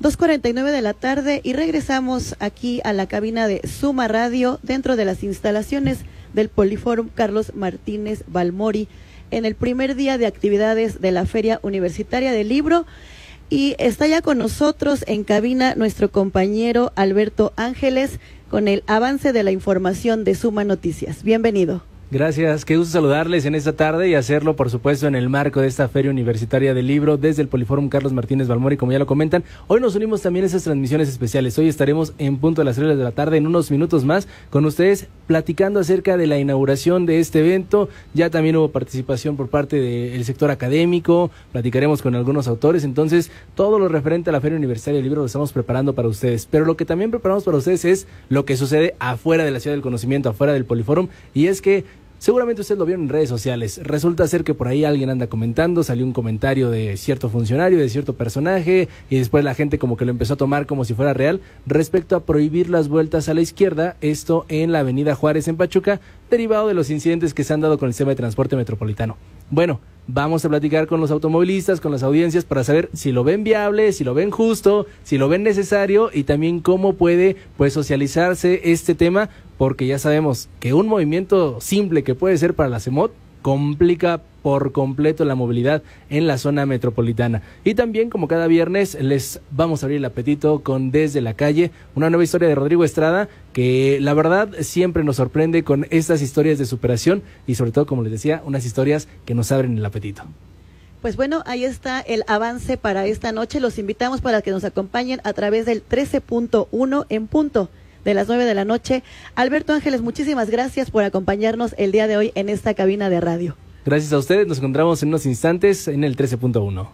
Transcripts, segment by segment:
2:49 de la tarde y regresamos aquí a la cabina de Suma Radio dentro de las instalaciones del Poliforum Carlos Martínez Balmori en el primer día de actividades de la Feria Universitaria del Libro. Y está ya con nosotros en cabina nuestro compañero Alberto Ángeles con el avance de la información de Suma Noticias. Bienvenido. Gracias, qué gusto saludarles en esta tarde y hacerlo, por supuesto, en el marco de esta Feria Universitaria del Libro desde el Poliforum Carlos Martínez Balmori, como ya lo comentan. Hoy nos unimos también a esas transmisiones especiales. Hoy estaremos en punto de las 3 de la tarde, en unos minutos más, con ustedes platicando acerca de la inauguración de este evento. Ya también hubo participación por parte del sector académico, platicaremos con algunos autores. Entonces, todo lo referente a la Feria Universitaria del Libro lo estamos preparando para ustedes. Pero lo que también preparamos para ustedes es lo que sucede afuera de la Ciudad del Conocimiento, afuera del Poliforum, y es que seguramente usted lo vio en redes sociales. Resulta ser que por ahí alguien anda comentando, salió un comentario de cierto funcionario, de cierto personaje, y después la gente como que lo empezó a tomar como si fuera real, respecto a prohibir las vueltas a la izquierda, esto en la avenida Juárez en Pachuca, derivado de los incidentes que se han dado con el sistema de transporte metropolitano. Bueno, vamos a platicar con los automovilistas, con las audiencias, para saber si lo ven viable, si lo ven justo, si lo ven necesario, y también cómo puede pues socializarse este tema, porque ya sabemos que un movimiento simple que puede ser para la CEMOT complica por completo la movilidad en la zona metropolitana. Y también, como cada viernes, les vamos a abrir el apetito con Desde la Calle, una nueva historia de Rodrigo Estrada, que la verdad siempre nos sorprende con estas historias de superación y sobre todo, como les decía, unas historias que nos abren el apetito. Pues bueno, ahí está el avance para esta noche. Los invitamos para que nos acompañen a través del 13.1 en punto de las 9 de la noche. Alberto Ángeles, muchísimas gracias por acompañarnos el día de hoy en esta cabina de radio. Gracias a ustedes, nos encontramos en unos instantes en el 13.1.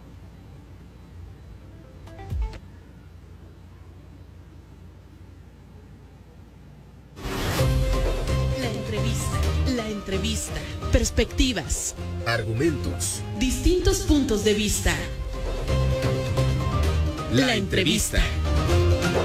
La entrevista, perspectivas, argumentos, distintos puntos de vista. La entrevista.